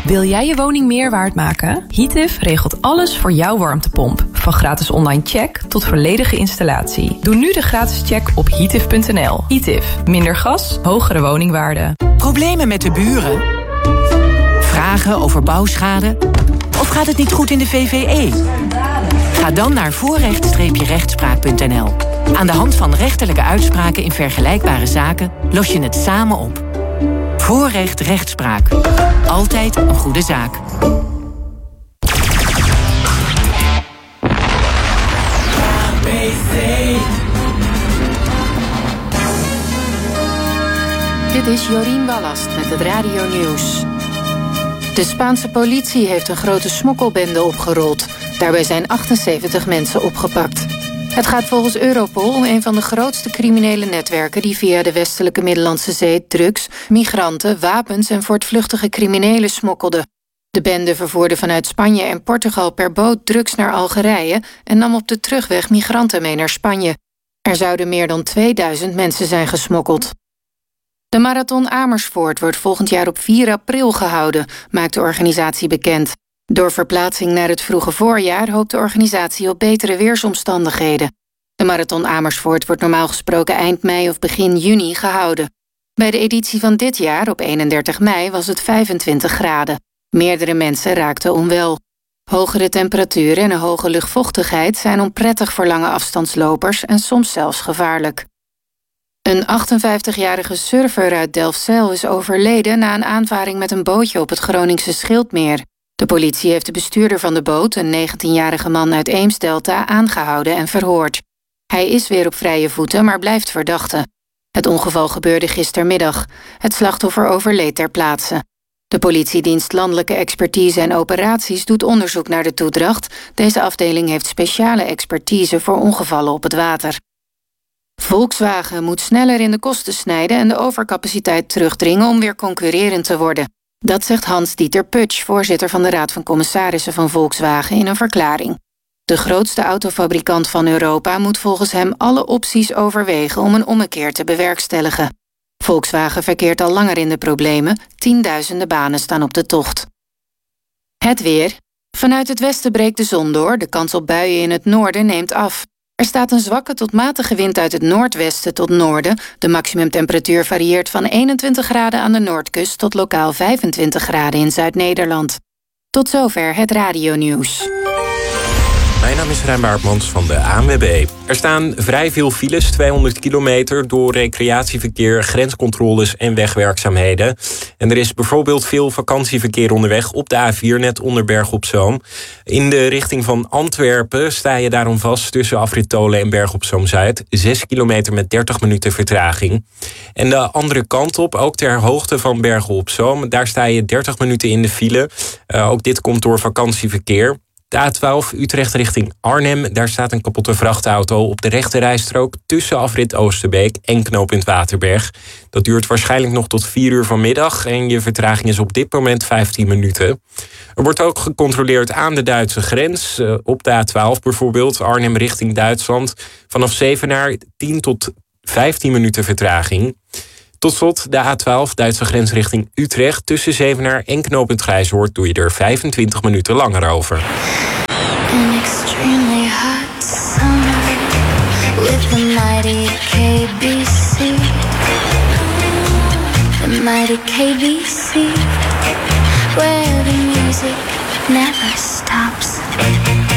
Wil jij je woning meer waard maken? Heative regelt alles voor jouw warmtepomp. Van gratis online check tot volledige installatie. Doe nu de gratis check op heative.nl. Heative. Minder gas, hogere woningwaarde. Problemen met de buren? Vragen over bouwschade? Of gaat het niet goed in de VVE? Ga dan naar voorrecht-rechtspraak.nl. Aan de hand van rechterlijke uitspraken in vergelijkbare zaken los je het samen op. Voorrecht rechtspraak. Altijd een goede zaak. Dit is Jorien Ballast met het Radio Nieuws. De Spaanse politie heeft een grote smokkelbende opgerold. Daarbij zijn 78 mensen opgepakt. Het gaat volgens Europol om een van de grootste criminele netwerken die via de westelijke Middellandse Zee drugs, migranten, wapens en voortvluchtige criminelen smokkelde. De bende vervoerde vanuit Spanje en Portugal per boot drugs naar Algerije en nam op de terugweg migranten mee naar Spanje. Er zouden meer dan 2000 mensen zijn gesmokkeld. De Marathon Amersfoort wordt volgend jaar op 4 april gehouden, maakt de organisatie bekend. Door verplaatsing naar het vroege voorjaar hoopt de organisatie op betere weersomstandigheden. De Marathon Amersfoort wordt normaal gesproken eind mei of begin juni gehouden. Bij de editie van dit jaar, op 31 mei, was het 25 graden. Meerdere mensen raakten onwel. Hogere temperaturen en een hoge luchtvochtigheid zijn onprettig voor lange afstandslopers en soms zelfs gevaarlijk. Een 58-jarige surfer uit Delfzijl is overleden na een aanvaring met een bootje op het Groningse Schildmeer. De politie heeft de bestuurder van de boot, een 19-jarige man uit Eemsdelta, aangehouden en verhoord. Hij is weer op vrije voeten, maar blijft verdachte. Het ongeval gebeurde gistermiddag. Het slachtoffer overleed ter plaatse. De politiedienst Landelijke Expertise en Operaties doet onderzoek naar de toedracht. Deze afdeling heeft speciale expertise voor ongevallen op het water. Volkswagen moet sneller in de kosten snijden en de overcapaciteit terugdringen om weer concurrerend te worden. Dat zegt Hans-Dieter Putsch, voorzitter van de Raad van Commissarissen van Volkswagen, in een verklaring. De grootste autofabrikant van Europa moet volgens hem alle opties overwegen om een ommekeer te bewerkstelligen. Volkswagen verkeert al langer in de problemen, tienduizenden banen staan op de tocht. Het weer. Vanuit het westen breekt de zon door, de kans op buien in het noorden neemt af. Er staat een zwakke tot matige wind uit het noordwesten tot noorden. De maximumtemperatuur varieert van 21 graden aan de noordkust tot lokaal 25 graden in Zuid-Nederland. Tot zover het radionieuws. Mijn naam is Rijn Baartmans van de ANWB. Er staan vrij veel files, 200 kilometer... door recreatieverkeer, grenscontroles en wegwerkzaamheden. En er is bijvoorbeeld veel vakantieverkeer onderweg... op de A4, net onder Berg op Zoom. In de richting van Antwerpen sta je daarom vast... tussen Afrit Tolen en Berg op Zoom-Zuid. 6 kilometer met 30 minuten vertraging. En de andere kant op, ook ter hoogte van Bergen op Zoom... daar sta je 30 minuten in de file. Ook dit komt door vakantieverkeer. De A12 Utrecht richting Arnhem, daar staat een kapotte vrachtauto op de rechte rijstrook tussen afrit Oosterbeek en knooppunt Waterberg. Dat duurt waarschijnlijk nog tot 4 uur vanmiddag en je vertraging is op dit moment 15 minuten. Er wordt ook gecontroleerd aan de Duitse grens, op de A12 bijvoorbeeld, Arnhem richting Duitsland. Vanaf Zevenaar 10 tot 15 minuten vertraging. Tot slot de A12, Duitse grens richting Utrecht. Tussen Zevenaar en knooppunt Grijzoord doe je er 25 minuten langer over. An extremely hot summer with the mighty KBC. The mighty KBC, where the music never stops.